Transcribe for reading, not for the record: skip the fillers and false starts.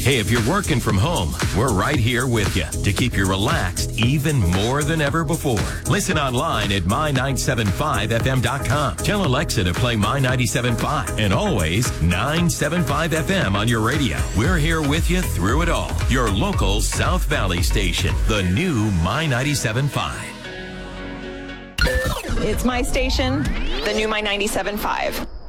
Hey, if you're working from home, we're right here with you to keep you relaxed even more than ever before. Listen online at my975fm.com. Tell Alexa to play My 97.5 and always 975 FM on your radio. We're here with you through it all. Your local South Valley station, the new My 97.5. It's my station, the new My 97.5.